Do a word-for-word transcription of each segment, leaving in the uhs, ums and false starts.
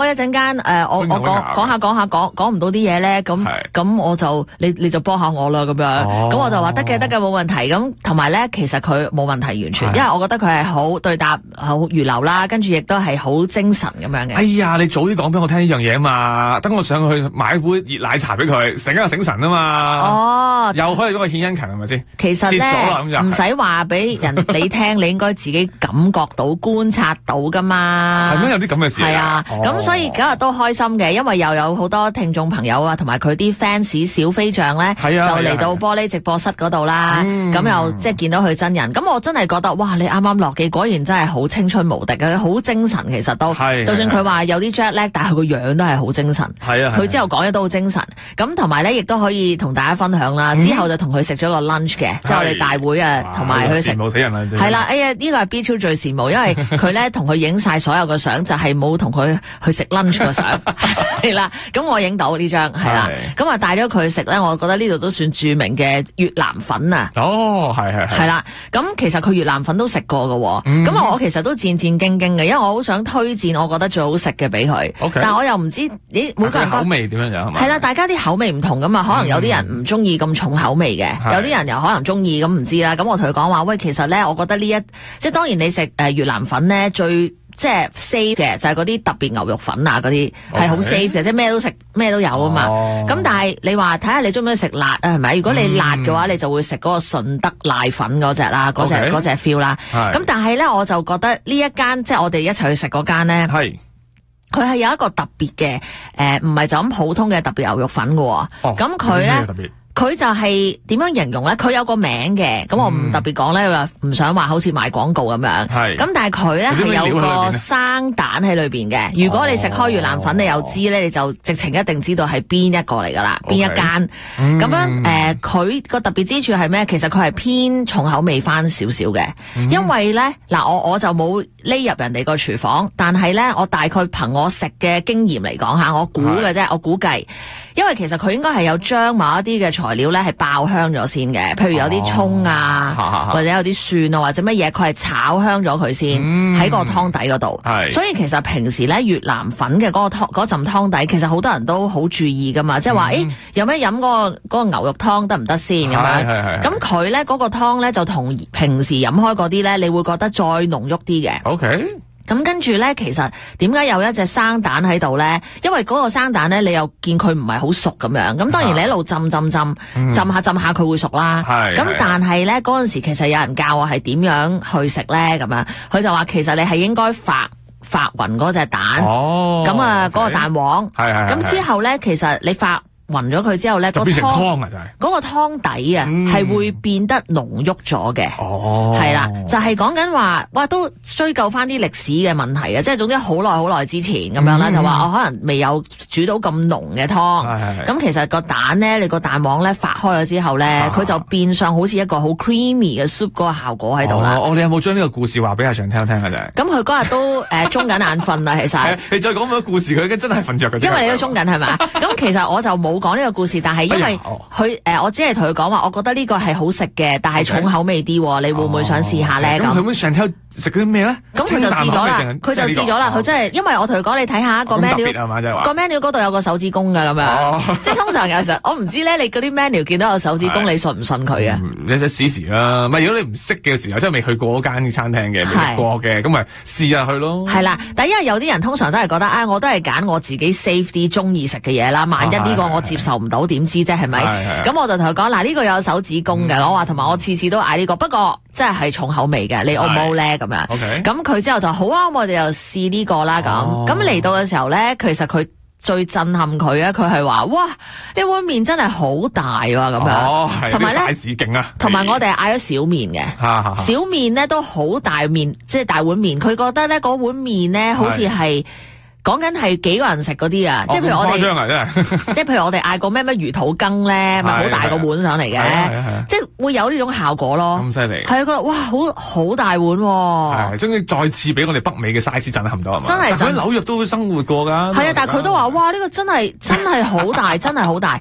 一陣間誒，我我講講下講下講講唔到啲嘢咧，咁咁我就你你就幫下我啦咁樣，咁、哦、我就話得嘅得嘅冇問題。咁同埋咧，其實佢冇問題完全，因為我覺得佢係好對答好如流啦，跟住亦都係好精神咁樣嘅。 哎呀，你早啲講俾我聽呢樣嘢啊嘛，等我上去買杯熱奶茶俾佢，醒下醒神啊嘛。哦，又可以俾我獻殷勤係咪先？ 其實咧唔使話俾人你聽，你應該自己感覺到、觀察到噶嘛。 係咩？有啲咁嘅事？係啊， 咁、哦、所以今日都開心嘅，因為又有好多聽眾朋友啊，同埋佢啲 fans 小飛象咧，就嚟到玻璃直播室嗰度啦。咁、嗯、又即係見到佢真人，咁我真係覺得哇！你啱啱落機，果然真係好青春無敵啊，好精神。其實都，就算佢話有啲 jet lag，但係佢個樣都係好精神。係啊，佢之後講嘢都好精神。咁同埋咧，亦都可以同大家分享啦。之後就同佢食咗個 lunch 嘅，即係我哋大會啊，同埋佢食。羨慕死人啦！係啦，哎呀，呢個係 B 超最羨慕，因為佢咧同佢影晒所有嘅相，就係冇同佢去食 lunch 嘅相。係啦，咁我影到呢張係啦，咁啊帶咗佢食咧，我覺得呢度都算著名嘅越南粉啊。 哦，係係係。係啦， 咁其實佢越南粉都食過嘅，咁、嗯、我其實都戰戰兢兢嘅，因為我好想推薦我覺得最好食嘅俾佢。Okay. 但係我又唔知你每個人口味點樣樣係嘛？ 係啦，大家啲口味唔同噶嘛，可能有啲人唔中意咁重口味嘅、嗯，有啲人又可能中意，咁唔知啦。咁我同佢講話，喂，其實咧，我覺得呢一即係當然你食誒越南粉咧最。即係 safe 嘅，就係嗰啲特別牛肉粉啊，嗰啲係好 safe 嘅，即係咩都食，咩都有啊嘛。咁、哦、但係你話睇下你中唔中意食辣啊？係咪？如果你辣嘅話、嗯，你就會食嗰個順德瀨粉嗰隻啦，嗰隻嗰隻 feel 啦。咁但係咧，我就覺得呢一間即係我哋一齊去食嗰間咧，係佢係有一個特別嘅，誒、呃，唔係就咁普通嘅特別牛肉粉嘅。咁佢咧。佢就係點樣形容咧？佢有個名嘅，咁我唔特別講咧，話、嗯、唔想話好似賣廣告咁樣。係，咁但係佢咧係有個生蛋喺裏邊嘅。如果你食開越南粉、哦，你又知咧，你就直情一定知道係邊一個嚟噶啦，邊、okay. 一間。咁、嗯、樣誒，佢、呃、個特別之處係咩？其實佢係偏重口味翻少少嘅，因為咧嗱，我我就冇匿入人哋個廚房，但係咧，我大概憑我食嘅經驗嚟講下，我估嘅啫，我估計，因為其實佢應該係有將某一啲嘅材料咧係爆香咗先嘅，譬如有啲蔥啊、哦，或者有啲蒜啊，或者乜嘢，佢係炒香咗佢先喺、嗯、個湯底嗰度。所以其實平時咧越南粉嘅嗰個湯嗰陣湯底，其實好多人都好注意噶嘛，即係話誒有咩飲嗰個嗰、嗰個牛肉湯得唔得先咁樣？咁佢咧嗰個湯咧就同平時飲開嗰啲咧，你會覺得再濃郁啲嘅。OK。咁跟住咧，其實點解有一隻生蛋喺度咧？因為嗰個生蛋咧，你又見佢唔係好熟咁樣。咁當然你一路浸浸浸，嗯、浸下浸下佢會熟啦。咁但係咧嗰陣時，其實有人教我係點樣去食咧咁樣。佢就話其實你係應該發發勻嗰隻蛋。哦。咁啊，嗰、okay. 個蛋黃。係係。咁之後咧，其實你發勻咗佢之後咧， 就變成湯啊！就係嗰個湯底啊，係、嗯、會變得濃郁咗嘅。哦，係啦，就係講緊話，哇，都追究翻啲歷史嘅問題啊！即係總之好耐好耐之前咁樣啦、嗯，就話我可能未有煮到咁濃嘅湯。咁、嗯、其實個蛋咧，你個蛋黃咧發開咗之後咧，佢、啊、就變相好似一個好 creamy 嘅 soup 嗰個效果喺度啦。 哦，你有冇將呢個故事話俾阿常聽聽嘅啫？ 咁佢嗰日都誒中緊眼瞓啦，其實。 你再講個故事，佢真係瞓着嘅。 因為你都中緊係嘛？咁其實我就冇講呢個故事，但係因為佢誒、哎呃，我只係同佢講話，我覺得呢個係好食嘅，但係重口味啲，okay. 你會唔會想試下咧？咁佢會上頭食啲咩咧？咁佢就試咗啦，佢就試咗啦，佢真係，因為我同佢講，你睇下個 menu，個 menu 嗰度有個手指公噶咁樣，哦、即係通常有時候我唔知咧，你嗰啲 menu 見到有手指公，你信唔信佢啊？ 你使試試啦，咪如果你唔識嘅時候，即係未去過嗰間餐廳嘅，未食過嘅，咁咪試下去咯。係啦，但係因為有啲人通常都係覺得，啊，我都係揀我自己 safe 啲中意食嘅嘢啦，萬一呢個我接受唔到，點知啫？係咪？咁我就同佢講，嗱，呢個有手指公嘅，我話同埋我次次都嗌呢個，不過即係係重口味嘅，你 O 唔 O 咧？咁樣。咁佢之後就好啊，我哋又試呢個啦咁。咁嚟到嘅時候咧，其實佢最震撼佢咧，佢係話：哇，呢碗麵真係好大啊！咁樣，同埋咧，勁啊！同埋我哋嗌咗小麵嘅，小麵咧都好大麵，即係大碗麵。佢覺得咧嗰碗麵咧，好似係。講緊係幾個人食嗰啲啊，即係譬如我哋，啊、即係譬如我哋嗌個咩咩魚肚羹咧，咪好大個碗上嚟嘅，即係會有呢種效果咯。咁犀利，係啊，覺得哇，好好大碗，啊，係，終於再次俾我哋北美嘅 size 震撼到係嘛？真係，佢喺紐約都生活過噶。係啊，但係佢都話哇，呢、這個真係真係好大，真係好大。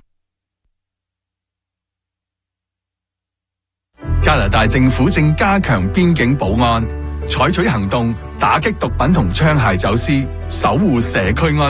加拿大政府正加強邊境保安，採取行動打擊毒品同槍械走私，守護社區安全。